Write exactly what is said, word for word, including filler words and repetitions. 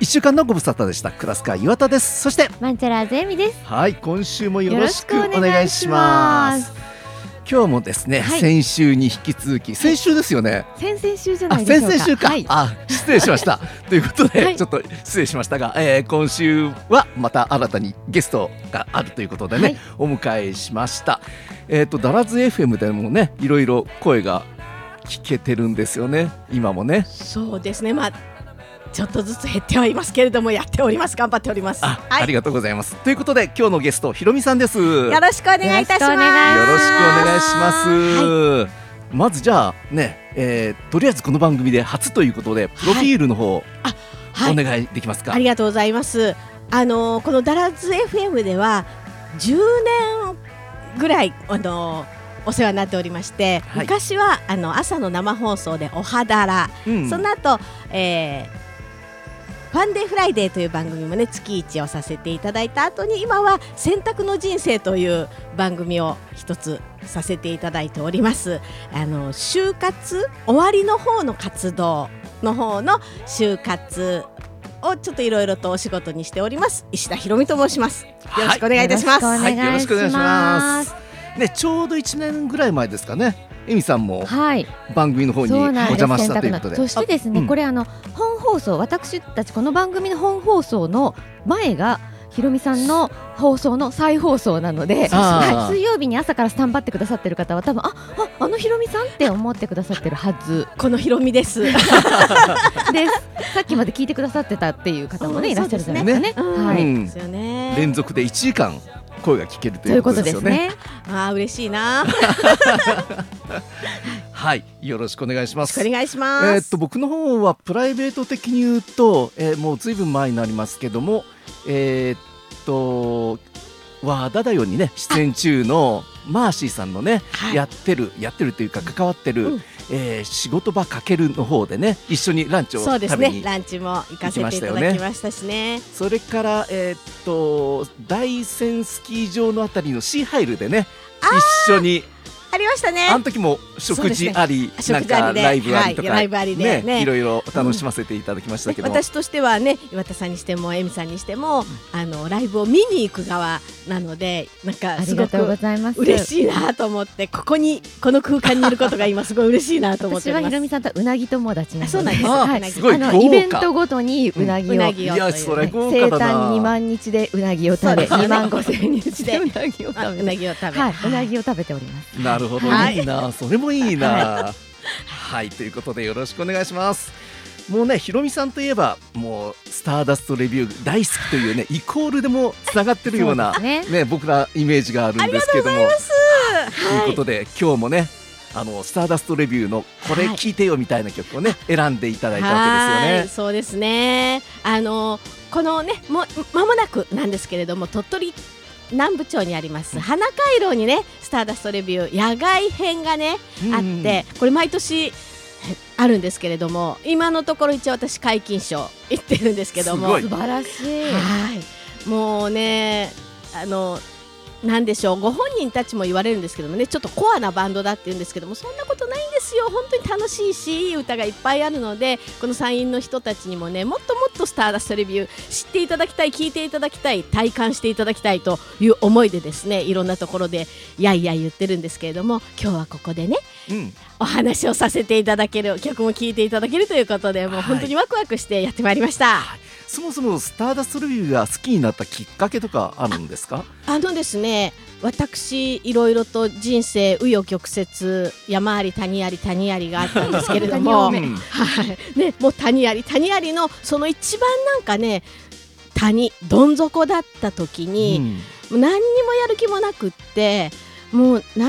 っしゅうかんのご無沙汰でした。クラスカー岩田です。そしてマンチャラーズエミです。 はい、今週もよろしくお願いします。今日もですね、はい、先週に引き続き、先週ですよね。 先々週じゃないでしょうか。 先々週か、はい、あ、失礼しましたということで、 はい、 ちょっと失礼しましたが、えー、今週はまた新たにゲストがあるということでね、はい、お迎えしました。えっとダラズ エフエム でもね、いろいろ声が聞けてるんですよね、今もね。 そうですね、まあちょっとずつ減ってはいますけれども、やっております。頑張っております。 あ,、はい、ありがとうございます。ということで、今日のゲストひろみさんです。よろしくお願いいたします。よろしくお願いします。はい、まずじゃあね、えー、とりあえずこの番組で初ということでプロフィールの方、はい、あ、はい、お願いできますか。 ありがとうございます。あのー、このダラズ エフエム ではじゅうねんぐらいあのーお世話になっておりまして、はい、昔はあの朝の生放送でおはだら、うん、その後、えー、ファンデーフライデーという番組もね月いちをさせていただいた後に、今は選択の人生という番組を一つさせていただいております。あの就活終わりの方の活動の方の就活をちょっといろいろとお仕事にしております石田ひろみと申します。よろしくお願いいたします。 はい、よろしくお願いします。ね、ちょうどいちねんぐらい前ですかね、エミさんも番組の方にお邪魔したということで、 そしてですね、うん、これあの本放送、私たちこの番組の本放送の前がひろみさんの放送の再放送なので、はい、水曜日に朝からスタンバってくださってる方は多分あああのひろみさんって思ってくださってるはず。 このひろみですです。 さっきまで聞いてくださってたっていう方もね、うん、いらっしゃるじゃないですかね。 うん、はい、うん、ですよね。連続でいちじかん声が聞けるということですよね。 そういうことですね。 あー、嬉しいな。 はい、よろしくお願いします。 お願いします。 えー、っと僕の方はプライベート的に言うと、えー、もうずいぶん前になりますけども、えー、っと和田だよにね出演中のマーシーさんのね、はい、やってるやってるというか関わってる、うん、えー、仕事場かけるの方でね一緒にランチを食べに行きましたよね。そうですね、 ランチも行かせていただきましたしね。 それからえー、っと大山スキー場のあたりのシーハイルでね一緒にありましたね。 あの時も食事あり、ね、なんかライブありとか、はい、 ライブありでね、ね、 いろいろ楽しませていただきましたけど、 うん、私としてはね、岩田さんにしてもエミさんにしても、うん、あのライブを見に行く側なので、なんかすごく嬉しいなと思って、ここにこの空間にいることが今すごい嬉しいなと思っております。 私はひろみさんとうなぎ友達なので、 そうなんです。 はい、すごい豪華。 イベントごとにうなぎを、うん、 いやそれ豪生華だな。 誕にまん日でうなぎを食べ、にまんごせんにちでうなぎを食べ、 うなぎを食べ、 はい、うなぎを食べております。 なるほど、はい、いいな、それもいいな。はい、はい、ということでよろしくお願いします。もうね、ひろみさんといえばもうスターダストレビュー大好きというねイコールでもつながってるようなね、ね、僕らイメージがあるんですけども、 ありがとうございます。 ということで、はい、今日もねあのスターダストレビューのこれ聞いてよみたいな曲をね、はい、選んでいただいたわけですよね。 そうですね。あのこのねも間もなくなんですけれども、鳥取南部町にあります花回廊にねスターダストレビュー野外編がね、うん、あって、これ毎年あるんですけれども、今のところ一応私皆勤賞行ってるんですけども、 素晴らしい。 はい、もうね、あのなんでしょう、ご本人たちも言われるんですけどもね、ちょっとコアなバンドだって言うんですけども、そんなことないんですよ。本当に楽しいし、いい歌がいっぱいあるので、この山陰の人たちにもね、もっともっとスターダストレビュー知っていただきたい、聞いていただきたい、体感していただきたいという思いでですね、いろんなところでやいやい言ってるんですけれども、今日はここでね、うん、お話をさせていただける、曲も聴いていただけるということで、もう本当にワクワクしてやってまいりました。 はい、そもそもスターダストレビューが好きになったきっかけとかあるんですか？ あ、あのですね、私いろいろと人生紆余曲折、山あり谷あり谷ありがあったんですけれども、はいね、もう谷あり谷ありのその一番なんかね、谷どん底だった時に、うん、何にもやる気もなくって、もう